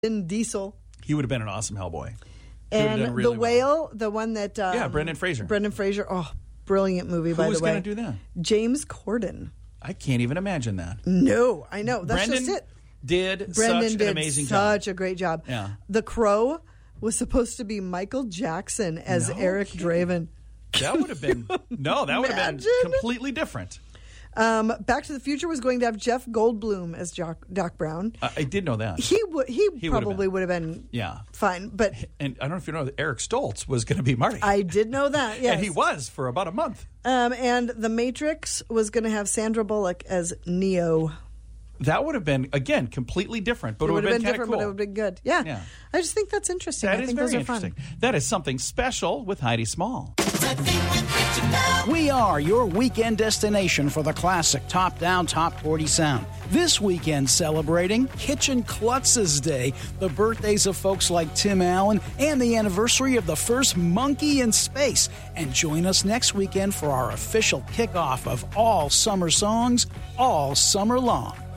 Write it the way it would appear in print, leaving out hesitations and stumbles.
Vin Diesel. He would have been an awesome Hellboy. And really The Whale, the one that... Brendan Fraser. Brendan Fraser. Oh, brilliant movie, by the way. Who was going to do that? James Corden. I can't even imagine that. No, I know. That's Brendan just it. Did Brendan such did an amazing job. such a great job. Yeah. The Crow was supposed to be Michael Jackson as Eric Draven. That would have been... No, that would have been completely different. Back to the Future was going to have Jeff Goldblum as Doc Brown. I did know that. He probably would have been fine. But and I don't know if you know, Eric Stoltz was going to be Marty. I did know that, yes. And he was for about a month. And The Matrix was going to have Sandra Bullock as Neo. That would have been, again, completely different, but it would have been kind of cool. But it would have been good. Yeah. I just think that's interesting. That I is think very those are interesting. fun. That is something special with Heidi Small. We are your weekend destination for the classic top-down Top 40 sound. This weekend celebrating Kitchen Klutz's Day, the birthdays of folks like Tim Allen, and the anniversary of the first monkey in space. And join us next weekend for our official kickoff of all summer songs, all summer long.